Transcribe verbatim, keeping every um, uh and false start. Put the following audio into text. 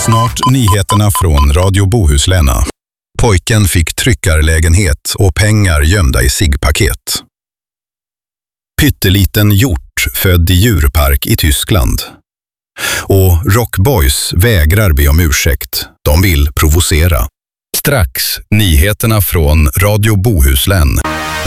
Snart nyheterna från Radio Bohuslän. Pojken fick tryckarlägenhet och pengar gömda i ciggpaket. Pytteliten hjort född i djurpark i Tyskland. Och Rockboys vägrar be om ursäkt. De vill provocera. Strax nyheterna från Radio Bohuslän.